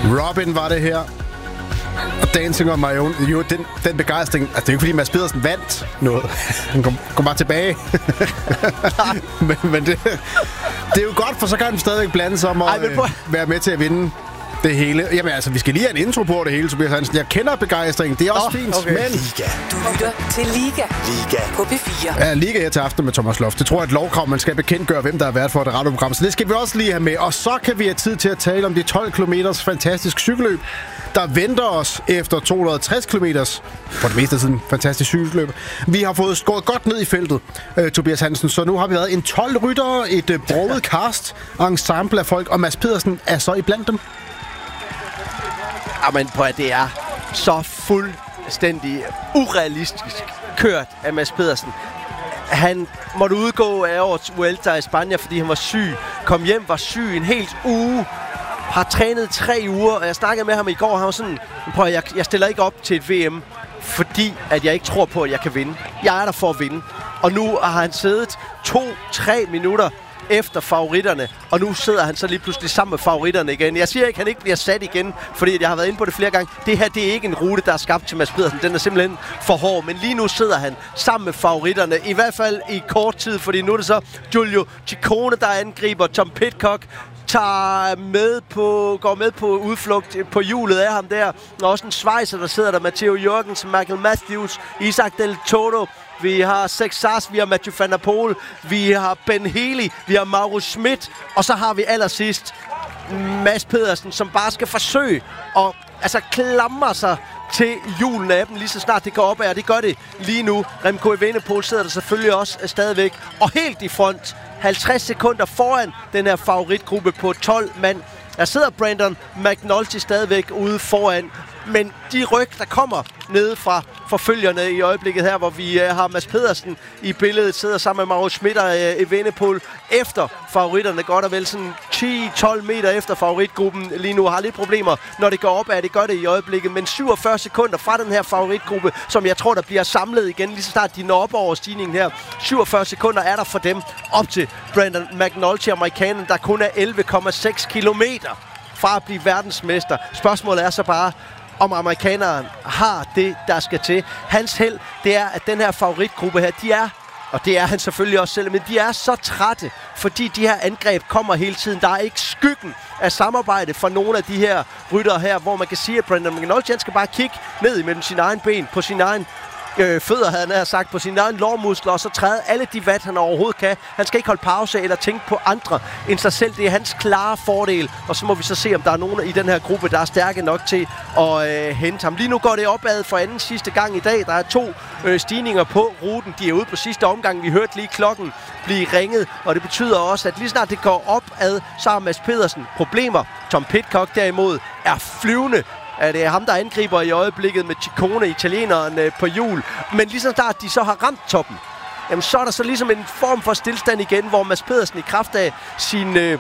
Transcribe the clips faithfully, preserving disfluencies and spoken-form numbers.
Robin var det her. Og Dancing on My Own. Jo, den, den begejstring. Altså, det er jo ikke, fordi Mads Pedersen vandt noget. Han kom, kom bare tilbage. men men det, det er jo godt, for så kan han stadigvæk blande sig om at Ej, øh, være med til at vinde det hele. Jamen altså, vi skal lige have en intro på det hele, Tobias Hansen. Jeg kender begejstringen. Det er også oh, fint, okay. Men... Liga. Du lytter til Liga. Liga. På P fire. Ja, Liga her til aften med Thomas Loft. Det tror jeg er et lovkrav, man skal bekendtgøre, hvem der er vært for det radioprogram. Så det skal vi også lige have med. Og så kan vi have tid til at tale om de tolv kilometers fantastisk cykelløb, der venter os efter to hundrede og tres kilometer på det meste af tiden. Fantastisk cykelløb. Vi har fået skåret godt ned i feltet, øh, Tobias Hansen. Så nu har vi været en tolv ryttere, et øh, broget cast, ensemble af folk. Og Mads Pedersen er så iblandt dem. Jamen, på at det er så fuldstændig urealistisk kørt af Mads Pedersen. Han måtte udgå af årets Vuelta i Spanien, fordi han var syg. Kom hjem, var syg en helt uge. Har trænet tre uger, og jeg snakkede med ham i går. Han var sådan, prøv at jeg, jeg stiller ikke op til et V M, fordi at jeg ikke tror på, at jeg kan vinde. Jeg er der for at vinde. Og nu har han siddet to-tre minutter efter favoritterne, og nu sidder han så lige pludselig sammen med favoritterne igen. Jeg siger ikke, at han ikke bliver sat igen, fordi jeg har været inde på det flere gange. Det her, det er ikke en rute, der er skabt til Mads Pedersen. Den er simpelthen for hård, men lige nu sidder han sammen med favoritterne, i hvert fald i kort tid, fordi nu er det så Giulio Ciccone, der angriber. Tom Pidcock tager med på, går med på udflugt på hjulet af ham der. Og også en svejser, der sidder der. Matteo Jørgensen, Michael Matthews, Isaac Del Toro. Vi har Sex Sars, vi har Mathieu van der Poel, vi har Ben Healy, vi har Mauro Schmidt, og så har vi allersidst Mads Pedersen, som bare skal forsøge at altså, klamre sig til julen af dem, lige så snart det går op af, og det gør det lige nu. Remco Evenepoel sidder der selvfølgelig også stadigvæk, og helt i front, halvtreds sekunder foran den her favoritgruppe på tolv mand. Der sidder Brandon McNulty stadigvæk ude foran, men de ryg, der kommer nede fra forfølgerne i øjeblikket her, hvor vi uh, har Mads Pedersen i billedet, sidder sammen med Mauro Schmidt og uh, Evenepoel efter favoritterne, godt og vel sådan ti til tolv meter efter favoritgruppen lige nu, har lidt problemer, når det går op af, det gør det i øjeblikket, men syvogfyrre sekunder fra den her favoritgruppe, som jeg tror, der bliver samlet igen, lige så snart de når op over stigningen her. syvogfyrre sekunder er der for dem op til Brandon McNulty, amerikaneren, der kun er elleve komma seks kilometer fra at blive verdensmester. Spørgsmålet er så bare, om amerikaneren har det, der skal til. Hans held, det er, at den her favoritgruppe her, de er, og det er han selvfølgelig også selv, men de er så trætte, fordi de her angreb kommer hele tiden. Der er ikke skyggen af samarbejde for nogle af de her ryttere her, hvor man kan sige, at Brandon McNulty skal bare kigge ned imellem sine egne ben, på sin egen øh, fødder, havde han sagt, på sine egne lårmuskler, og så træde alle de watt, han overhovedet kan. Han skal ikke holde pause eller tænke på andre end sig selv. Det er hans klare fordel, og så må vi så se, om der er nogen i den her gruppe, der er stærke nok til at øh, hente ham. Lige nu går det opad for anden sidste gang i dag. Der er to øh, stigninger på ruten. De er ude på sidste omgang. Vi hørte lige klokken blive ringet, og det betyder også, at lige snart det går opad, så har Mads Pedersen problemer. Tom Pidcock derimod er flyvende. at det er ham, der angriber i øjeblikket med Ciccone, italieneren, øh, på hjul. Men lige så snart de så har ramt toppen, jamen, så er der så ligesom en form for stillstand igen, hvor Mads Pedersen i kraft af sin øh,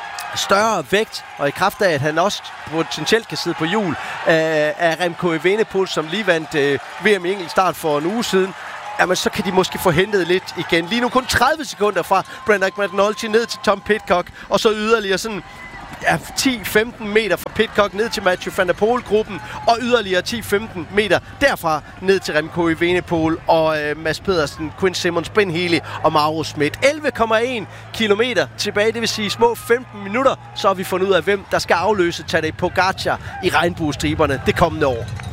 større vægt, og i kraft af, at han også potentielt kan sidde på hjul af, af Remco Evenepoel, som lige vandt øh, V M i enkelt start for en uge siden, jamen så kan de måske få hentet lidt igen. Lige nu kun tredive sekunder fra Brandon McNulty ned til Tom Pidcock, og så yderligere sådan ja, ti til femten meter fra Pidcock ned til Mathieu van der Poel-gruppen, og yderligere ti til femten meter derfra ned til Remco Evenepoel og øh, Mads Pedersen, Quinn Simmons, Ben Healy og Mauro Schmidt. elleve komma en kilometer tilbage, det vil sige små femten minutter, så har vi fundet ud af, hvem der skal afløse Tadej Pogačar i regnbuestriberne det kommende år.